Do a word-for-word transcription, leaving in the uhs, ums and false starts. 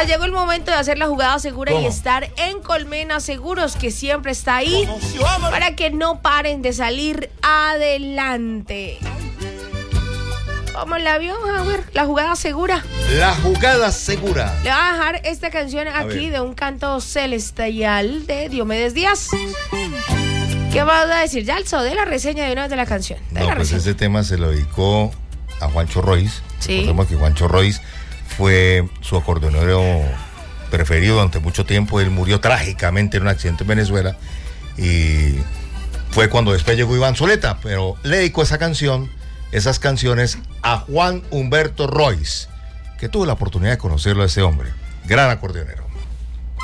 llegó el momento de hacer la jugada segura ¿Cómo? y estar en Colmena Seguros, que siempre está ahí para que no paren de salir adelante. ¿Cómo la vio, Howard? La jugada segura. La jugada segura. Le voy a dejar esta canción aquí de un canto celestial de Diomedes Díaz. ¿Qué vas a decir? Ya alzó de la reseña de una vez de la canción. De No, la pues reseña. ese tema se lo dedicó a Juancho Royce. Sí. Recordemos que Juancho Royce fue su acordeonero preferido durante mucho tiempo. Él murió trágicamente en un accidente en Venezuela y fue cuando después llegó Iván Zoleta, pero le dedicó esa canción, esas canciones a Juan Humberto Royce, que tuvo la oportunidad de conocerlo a ese hombre, gran acordeonero.